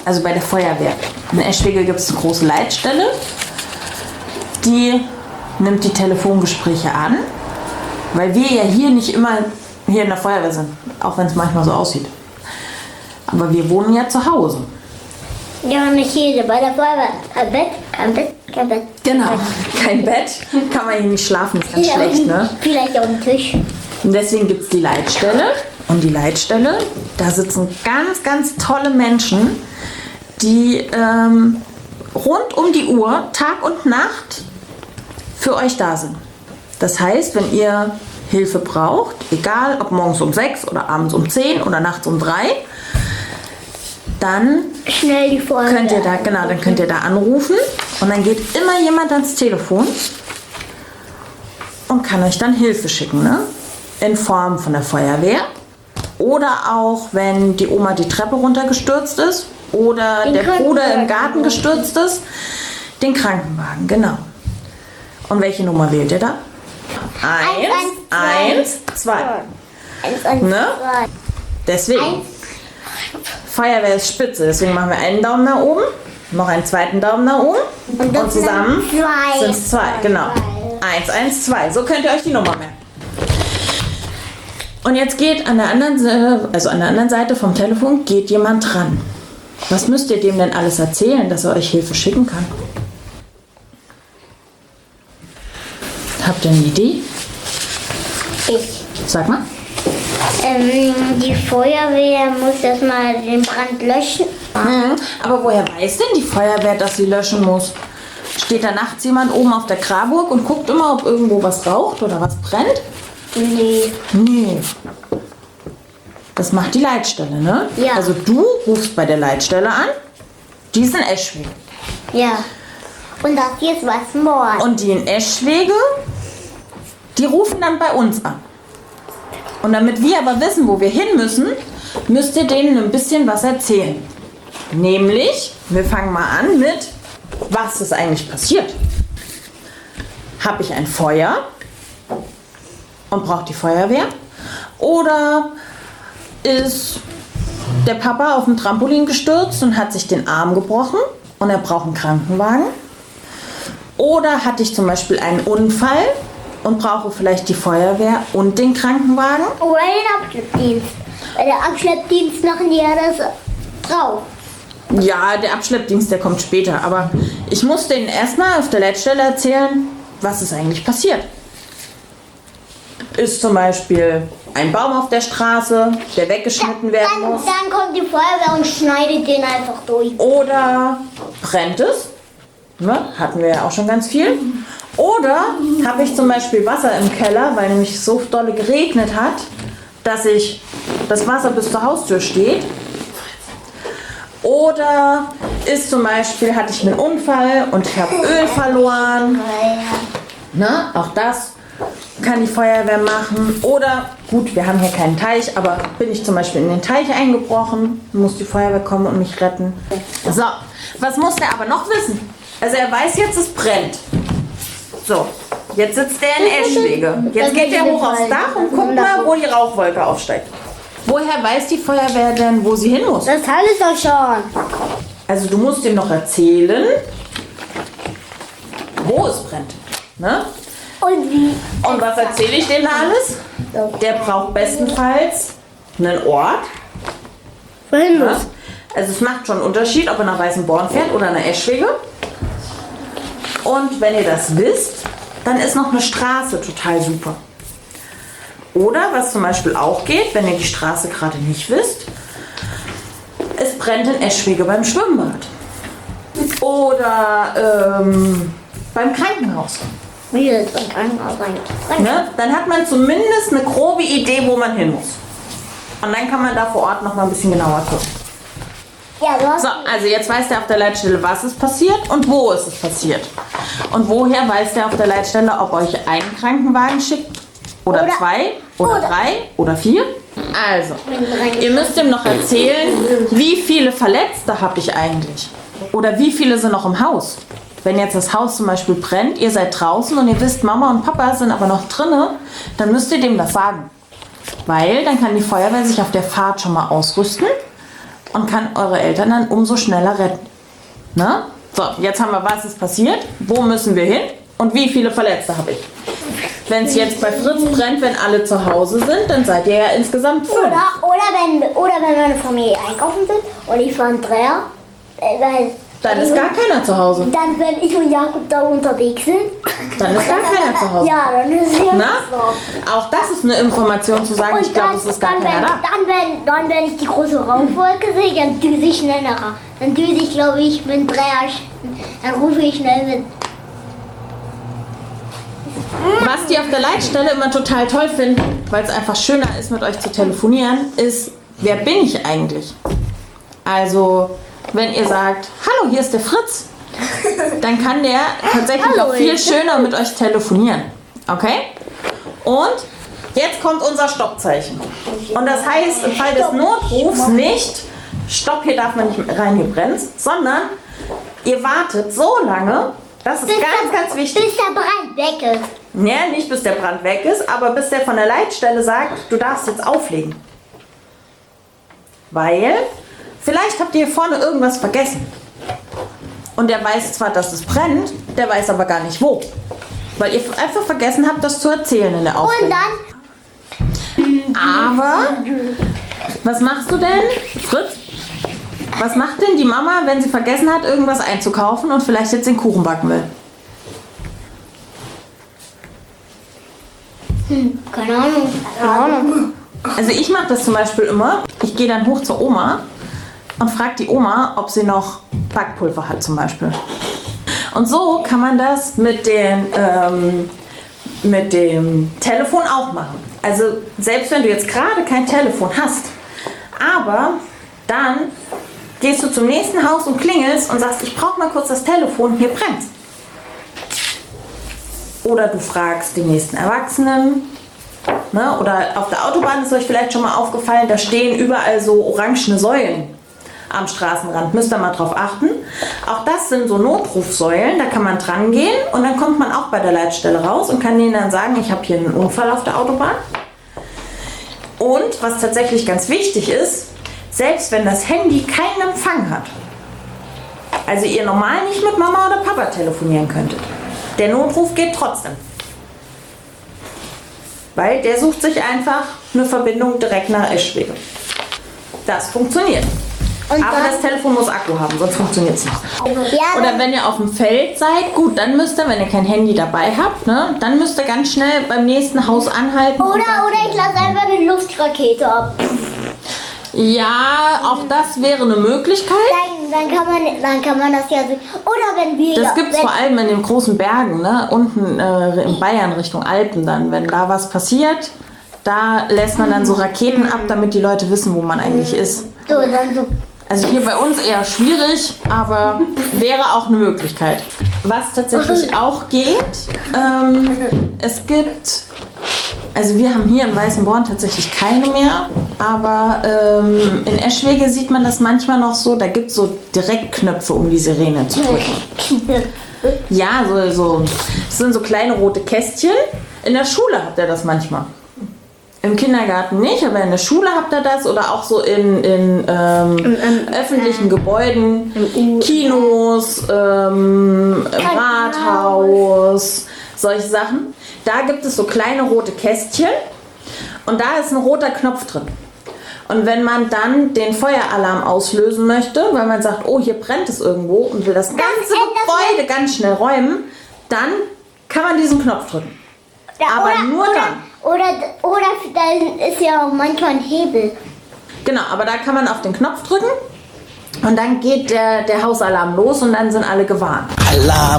also bei der Feuerwehr. In Eschwege gibt es eine große Leitstelle, die nimmt die Telefongespräche an, weil wir ja hier nicht immer hier in der Feuerwehr sind, auch wenn es manchmal so aussieht. Aber wir wohnen ja zu Hause. Ja, nicht jede. Bei der Feuerwehr. Kein Bett, kein Bett, kein Bett. Genau, kein Bett, kann man hier nicht schlafen, ist ganz Ja, schlecht, ne? Vielleicht auf dem Tisch. Und deswegen gibt es die Leitstelle. Und die Leitstelle, da sitzen ganz, ganz tolle Menschen, die rund um die Uhr, Tag und Nacht, für euch da sind. Das heißt, wenn ihr Hilfe braucht, egal ob morgens um 6 oder abends um 10 oder nachts um 3, dann Schnell die Feuerwehr. dann könnt ihr da anrufen und dann geht immer jemand ans Telefon und kann euch dann Hilfe schicken, ne? In Form von der Feuerwehr oder auch, wenn die Oma die Treppe runtergestürzt ist oder der Bruder im Garten gestürzt ist, den Krankenwagen, genau. Und welche Nummer wählt ihr da? 112. 1, Ne? 2. Deswegen. Feuerwehr ist spitze, deswegen machen wir einen Daumen nach oben, noch einen zweiten Daumen nach oben und zusammen sind es 2, genau. 112, so könnt ihr euch die Nummer merken. Und jetzt geht an der anderen Seite vom Telefon geht jemand dran. Was müsst ihr dem denn alles erzählen, dass er euch Hilfe schicken kann? Habt ihr eine Idee? Ich. Sag mal. Die Feuerwehr muss erstmal den Brand löschen. Aber woher weiß denn die Feuerwehr, dass sie löschen muss? Steht da nachts jemand oben auf der Graburg und guckt immer, ob irgendwo was raucht oder was brennt? Nee. Nee. Das macht die Leitstelle, ne? Ja. Also du rufst bei der Leitstelle an. Die ist in Eschwege. Ja. Und das hier ist Weißenborn. Und die in Eschwege, die rufen dann bei uns an. Und damit wir aber wissen, wo wir hin müssen, müsst ihr denen ein bisschen was erzählen. Nämlich, wir fangen mal an mit, was ist eigentlich passiert? Habe ich ein Feuer und braucht die Feuerwehr? Oder ist der Papa auf dem Trampolin gestürzt und hat sich den Arm gebrochen und er braucht einen Krankenwagen? Oder hatte ich zum Beispiel einen Unfall und brauche vielleicht die Feuerwehr und den Krankenwagen? Oder den Abschleppdienst. Weil der Abschleppdienst machen die ja das drauf. Ja, der Abschleppdienst, der kommt später. Aber ich muss denen erstmal auf der Leitstelle erzählen, was ist eigentlich passiert. Ist zum Beispiel ein Baum auf der Straße, der weggeschnitten werden muss. Dann kommt die Feuerwehr und schneidet den einfach durch. Oder brennt es? Ne? Hatten wir ja auch schon ganz viel. Oder habe ich zum Beispiel Wasser im Keller, weil nämlich so dolle geregnet hat, dass das Wasser bis zur Haustür steht. Oder ist zum Beispiel, hatte ich einen Unfall und ich habe Öl verloren. Ne? Auch das kann die Feuerwehr machen. Oder, gut, wir haben hier keinen Teich, aber bin ich zum Beispiel in den Teich eingebrochen, muss die Feuerwehr kommen und mich retten. So, was muss der aber noch wissen? Also er weiß jetzt, es brennt. So, jetzt sitzt der in Eschwege. Jetzt geht er hoch aufs Dach und guckt mal, wo die Rauchwolke aufsteigt. Woher weiß die Feuerwehr denn, wo sie hin muss? Das Teil ist doch schon. Also du musst ihm noch erzählen, wo es brennt. Ne? Und wie? Und was erzähle ich dem da alles? Der braucht bestenfalls einen Ort. Wohin Ne? muss? Also es macht schon einen Unterschied, ob er nach Weißenborn fährt oder nach Eschwege. Und wenn ihr das wisst, dann ist noch eine Straße total super. Oder was zum Beispiel auch geht, wenn ihr die Straße gerade nicht wisst, es brennt in Eschwege beim Schwimmbad. Oder beim Krankenhaus. Wie ist ein Krankenhaus rein? Ne? Dann hat man zumindest eine grobe Idee, wo man hin muss. Und dann kann man da vor Ort noch mal ein bisschen genauer gucken. Ja, du hast So, also jetzt weiß der auf der Leitstelle, was ist passiert und wo ist es passiert. Und woher weiß der auf der Leitstelle, ob euch einen Krankenwagen schickt oder 2 oder 3 oder 4? Also, ihr müsst ihm noch erzählen, wie viele Verletzte habe ich eigentlich? Oder wie viele sind noch im Haus? Wenn jetzt das Haus zum Beispiel brennt, ihr seid draußen und ihr wisst, Mama und Papa sind aber noch drinne, dann müsst ihr dem das sagen. Weil dann kann die Feuerwehr sich auf der Fahrt schon mal ausrüsten und kann eure Eltern dann umso schneller retten. Ne? So, jetzt haben wir, was ist passiert, wo müssen wir hin und wie viele Verletzte habe ich. Wenn es jetzt bei Fritz brennt, wenn alle zu Hause sind, dann seid ihr ja insgesamt 5. Oder wenn meine Familie einkaufen sind und ich war Andrea, Dann ist gar keiner zu Hause. Dann, wenn ich und Jakob da unterwegs sind, Dann ist gar keiner zu Hause. ja, dann ist es ja Na? so. Auch das ist eine Information zu sagen, ich glaube, es ist gar keiner da. Dann, wenn ich die große Rauchwolke sehe, dann düse ich schneller. Dann düse ich, glaube ich, mit Dreier. Dann rufe ich schnell mit. Was die auf der Leitstelle immer total toll finden, weil es einfach schöner ist, mit euch zu telefonieren, ist, wer bin ich eigentlich? Also, wenn ihr sagt, hallo, hier ist der Fritz, dann kann der tatsächlich Hallo, auch viel ich. schöner mit euch telefonieren. Okay? Und jetzt kommt unser Stoppzeichen. Und das heißt im Fall des Notrufs nicht, stopp, hier darf man nicht rein, hier brennt, sondern ihr wartet so lange, das ist ganz wichtig. Bis der Brand weg ist. Ja, nicht bis der Brand weg ist, aber bis der von der Leitstelle sagt, du darfst jetzt auflegen. Weil, vielleicht habt ihr hier vorne irgendwas vergessen. Und der weiß zwar, dass es brennt, der weiß aber gar nicht wo. Weil ihr einfach vergessen habt, das zu erzählen in der Aufregung. Und dann, Aber, was machst du denn, Fritz? Was macht denn die Mama, wenn sie vergessen hat, irgendwas einzukaufen und vielleicht jetzt den Kuchen backen will? keine Ahnung. Also ich mache das zum Beispiel immer. Ich gehe dann hoch zur Oma und frage die Oma, ob sie noch Backpulver hat zum Beispiel. Und so kann man das mit dem Telefon auch machen. Also selbst wenn du jetzt gerade kein Telefon hast, aber dann gehst du zum nächsten Haus und klingelst und sagst, ich brauche mal kurz das Telefon, hier brennt's. Oder du fragst den nächsten Erwachsenen. Ne? Oder auf der Autobahn ist euch vielleicht schon mal aufgefallen, da stehen überall so orangene Säulen am Straßenrand. Müsst ihr mal drauf achten. Auch das sind so Notrufsäulen, da kann man dran gehen und dann kommt man auch bei der Leitstelle raus und kann denen dann sagen, ich habe hier einen Unfall auf der Autobahn. Und was tatsächlich ganz wichtig ist, selbst wenn das Handy keinen Empfang hat, also ihr normal nicht mit Mama oder Papa telefonieren könntet, der Notruf geht trotzdem. Weil der sucht sich einfach eine Verbindung direkt nach Eschwege. Das funktioniert. Und Aber dann- das Telefon muss Akku haben, sonst funktioniert es nicht. Ja, Oder wenn ihr auf dem Feld seid, gut, dann müsst ihr, wenn ihr kein Handy dabei habt, ne, dann müsst ihr ganz schnell beim nächsten Haus anhalten. und oder dann- ich lasse einfach eine Luftrakete ab. Ja, auch das wäre eine Möglichkeit. Dann kann man das ja so. Oder wenn wir. Das gibt es vor allem in den großen Bergen, ne? Unten in Bayern Richtung Alpen dann. Wenn da was passiert, da lässt man dann so Raketen ab, damit die Leute wissen, wo man eigentlich ist. So, dann so. Also hier bei uns eher schwierig, aber wäre auch eine Möglichkeit. Was tatsächlich auch geht, es gibt, also wir haben hier in Weißenborn tatsächlich keine mehr, aber in Eschwege sieht man das manchmal noch so, da gibt es so Direktknöpfe, um die Sirene zu drücken. Ja, das sind so kleine rote Kästchen. In der Schule habt ihr das manchmal. Im Kindergarten nicht, aber in der Schule habt ihr das oder auch so in öffentlichen Gebäuden, Kinos, Rathaus, solche Sachen. Da gibt es so kleine rote Kästchen und da ist ein roter Knopf drin. Und wenn man dann den Feueralarm auslösen möchte, weil man sagt, oh, hier brennt es irgendwo und will das ganze Gebäude ganz schnell räumen, dann kann man diesen Knopf drücken. Ja, Aber nur dann. Oder dann ist ja auch manchmal ein Hebel. Genau, aber da kann man auf den Knopf drücken und dann geht der Hausalarm los und dann sind alle gewarnt. Alarm.